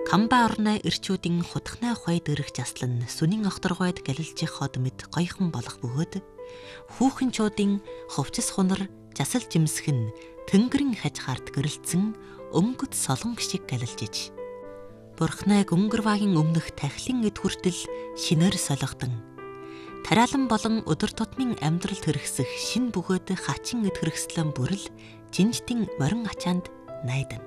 Камба орны эрчүүдийн хутгнай хойд өрөх заслан сүнийн огторгойд галилжих ход мэд гоёхон болох бөгөөд хүүхэнчүүдийн хувцас хунар засал жимсэх нь тэнгэрийн хажихаарт гэрэлцэн өмгөд солонг шиг галилжиж Бурхнайг өнгөрвагийн өмнөх тахилын эд хүртэл шинээр солигдсон тариалан болон өдөр тутмын амьдралд хэрэгсэх шин бөгөөд хачин эд хэрэгслэн бүрэл жинжтийн морин ачаанд найдана.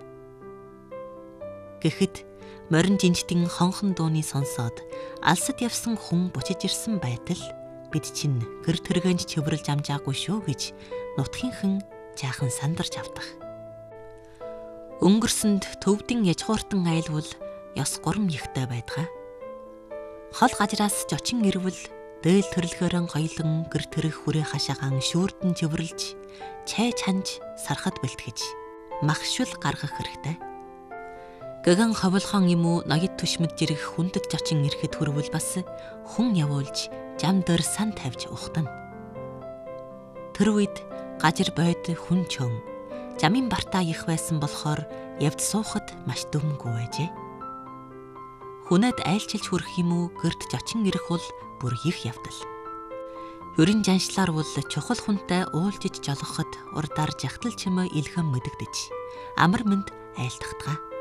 Гэхэд морин жинжтийн хонхон дууны сонсоод алсад явсан хүн бучиж ирсэн байтал бид чинь гэр тэргэнд чивэрлж амжаагүй шүү гэж нутгийнхэн жаахан сандарч авдаг. Өнгөрсөнд төвдийн яжгууртан айлвал ёс гурам ихтэй байдгаа. Хол гажраас жочин ирвэл дээл төрлөхөрөн гоёлон гэр тэрэх хүрээ хашаагаан шүүрдэн чивэрлж чай чанж сархад бэлтгэж махшил гаргах хэрэгтэй. Гэгэн ховлхон юм уу ноёд түшмэд жирэх хүндэт жочин ирэхэд хүрвэл бас хүн явуулж жам дээр сан тавьж ухтана. Тэр үед гажир бойд хүн чөн жамын бартаа их байсан болохоор явд суухад маш дөмгөө байжээ. Хүнэд айлчилж хүрэх юм уу гэрт жочин ирэх бол бүр их явдал. Ерөн жаншлаар бол чухал хүнтэй уулжиж жолоход урдаар жахтал чимээ илхэн мэдэгдэж амар мэнд айлтгатгаа.